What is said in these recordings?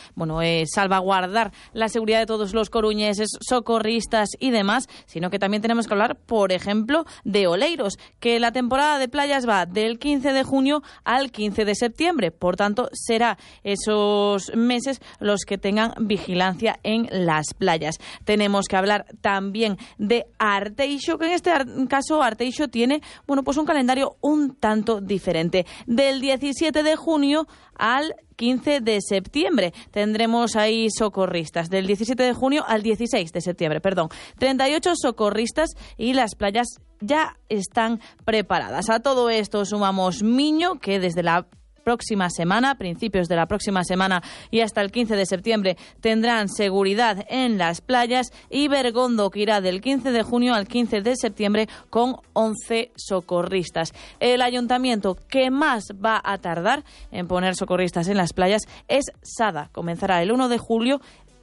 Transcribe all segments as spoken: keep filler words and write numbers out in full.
bueno, eh, salvaguardar la seguridad de todos los coruñeses, socorristas y demás, sino que también tenemos que hablar, por ejemplo, de Oleiros, que la temporada de playas va del quince de junio al quince de septiembre. Por tanto, será esos meses los que tengan vigilancia en las playas. Tenemos que hablar también de Arteixo, que en este caso Arteixo tiene, bueno, pues un calendario un tanto diferente. Del diecisiete de junio al quince de septiembre tendremos ahí socorristas. Del diecisiete de junio al dieciséis de septiembre, perdón. treinta y ocho socorristas y las playas ya están preparadas. A todo esto sumamos Miño, que desde la próxima semana, principios de la próxima semana y hasta el quince de septiembre tendrán seguridad en las playas, y Bergondo, que irá del quince de junio al quince de septiembre con once socorristas. El ayuntamiento que más va a tardar en poner socorristas en las playas es Sada. Comenzará el uno de julio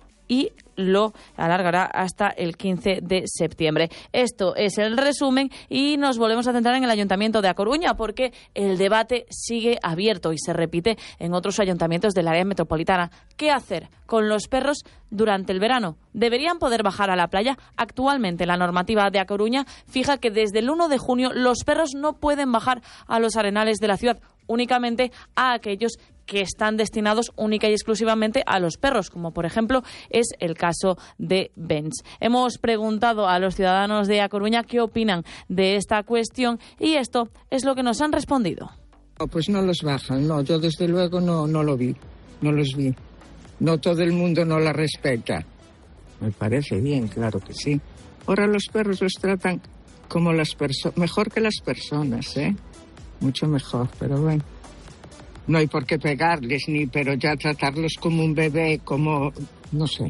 y lo alargará hasta el quince de septiembre. Esto es el resumen y nos volvemos a centrar en el Ayuntamiento de A Coruña, porque el debate sigue abierto y se repite en otros ayuntamientos del área metropolitana. ¿Qué hacer con los perros durante el verano? ¿Deberían poder bajar a la playa? Actualmente la normativa de A Coruña fija que desde el uno de junio los perros no pueden bajar a los arenales de la ciudad, únicamente a aquellos que están destinados única y exclusivamente a los perros, como por ejemplo es el caso de Benz. Hemos preguntado a los ciudadanos de A Coruña qué opinan de esta cuestión y esto es lo que nos han respondido. No, pues no los bajan, no, yo desde luego no, no lo vi, no los vi. No todo el mundo no la respeta. Me parece bien, claro que sí. Ahora los perros los tratan como las personas, mejor que las personas, ¿eh? Mucho mejor, pero bueno. No hay por qué pegarles, ni, pero ya tratarlos como un bebé, como, no sé.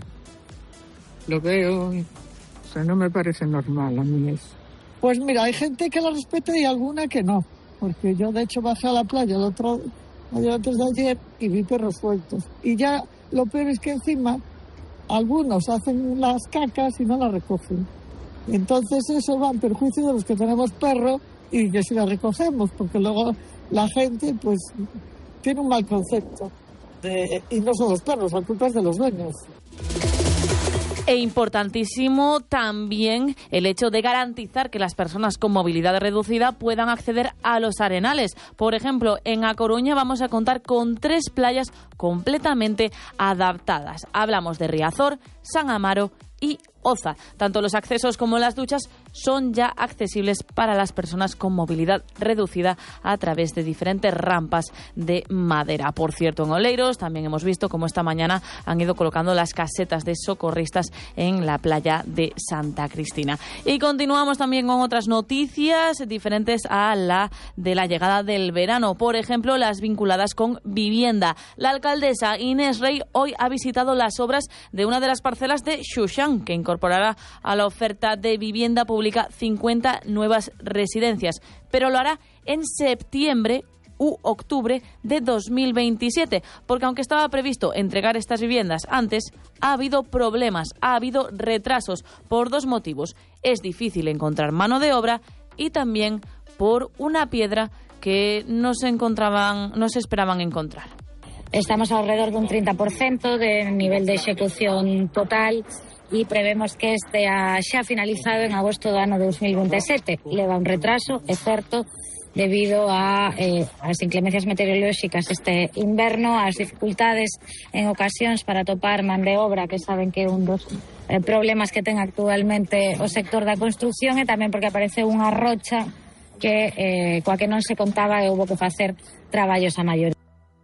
Lo veo, o sea, no me parece normal a mí eso. Pues mira, hay gente que la respeta y alguna que no. Porque yo, de hecho, bajé a la playa el otro, antes de ayer y vi perros sueltos. Y ya lo peor es que encima algunos hacen las cacas y no las recogen. Entonces eso va en perjuicio de los que tenemos perro y que si las recogemos, porque luego la gente, pues, tiene un mal concepto. De, y no son los perros, la culpa es de los dueños. E importantísimo también el hecho de garantizar que las personas con movilidad reducida puedan acceder a los arenales. Por ejemplo, en A Coruña vamos a contar con tres playas completamente adaptadas. Hablamos de Riazor, San Amaro y Oza. Tanto los accesos como las duchas son ya accesibles para las personas con movilidad reducida a través de diferentes rampas de madera. Por cierto, en Oleiros también hemos visto cómo esta mañana han ido colocando las casetas de socorristas en la playa de Santa Cristina. Y continuamos también con otras noticias diferentes a la de la llegada del verano. Por ejemplo, las vinculadas con vivienda. La alcaldesa Inés Rey hoy ha visitado las obras de una de las parcelas de Xuxán, que incorporará a la oferta de vivienda pública cincuenta nuevas residencias, pero lo hará en septiembre u octubre de dos mil veintisiete, porque aunque estaba previsto entregar estas viviendas antes, ha habido problemas, ha habido retrasos por dos motivos. Es difícil encontrar mano de obra y también por una piedra que no se encontraban, no se esperaban encontrar. Estamos alrededor de un treinta por ciento de nivel de ejecución total e prevemos que este xa finalizado en agosto do ano dos mil veintisiete. Leva un retraso, é certo, debido a eh, as inclemencias meteorolóxicas este inverno, as dificultades en ocasións para topar man de obra, que saben que é un dos eh, problemas que ten actualmente o sector da construción, e tamén porque apareceu unha rocha que eh, coa que non se contaba e houbo que facer traballos a maior.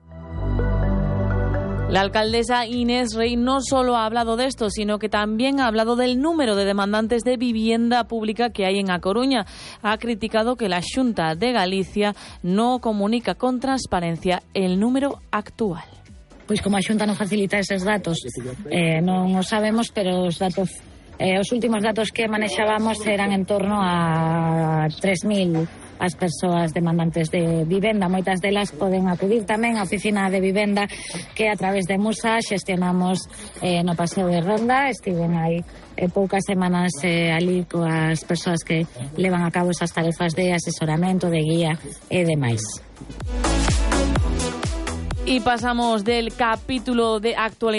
La alcaldesa Inés Rey no solo ha hablado de esto, sino que también ha hablado del número de demandantes de vivienda pública que hay en A Coruña. Ha criticado que la Xunta de Galicia no comunica con transparencia el número actual. Pois como a Xunta non facilita eses datos, eh, non o sabemos, pero os datos, eh, os últimos datos que manexábamos eran en torno a tres mil as persoas demandantes de vivenda. Moitas delas poden acudir tamén á oficina de vivenda que a través de Musa xestionamos eh, no Paseo de Ronda. Estiven aí eh, poucas semanas eh, ali coas persoas que levan a cabo esas tarefas de asesoramento, de guía e demais. Y pasamos del capítulo de actualidad